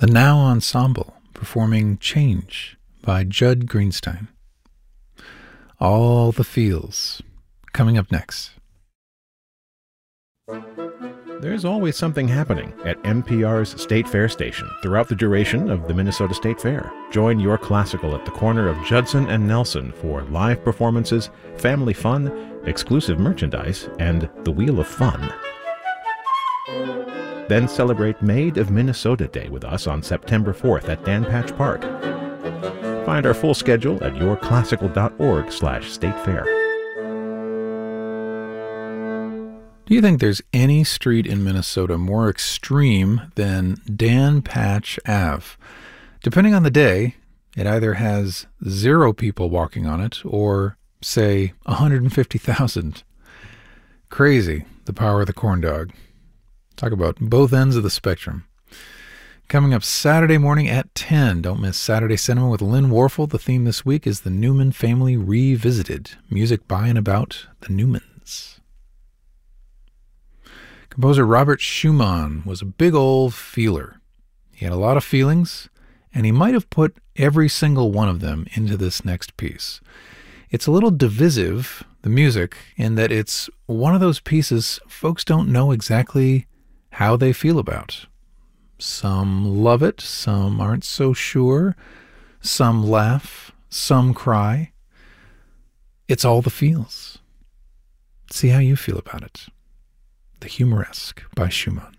The Now Ensemble performing Change by Judd Greenstein. All the Feels, coming up next. There's always something happening at NPR's State Fair station throughout the duration of the Minnesota State Fair. Join your classical at the corner of Judson and Nelson for live performances, family fun, exclusive merchandise, and the Wheel of Fun. Then celebrate Made of Minnesota Day with us on September 4th at Dan Patch Park. Find our full schedule at yourclassical.org/statefair. Do you think there's any street in Minnesota more extreme than Dan Patch Ave? Depending on the day, it either has 0 people walking on it or, say, 150,000. Crazy, the power of the corn dog. Talk about both ends of the spectrum. Coming up Saturday morning at 10. Don't miss Saturday Cinema with Lynn Warfel. The theme this week is the Newman Family Revisited. Music by and about the Newmans. Composer Robert Schumann was a big old feeler. He had a lot of feelings, and he might have put every single one of them into this next piece. It's a little divisive, the music, in that it's one of those pieces folks don't know exactly how they feel about. Some love it, some aren't so sure, some laugh, some cry. It's all the feels. See how you feel about it. The Humoresque by Schumann.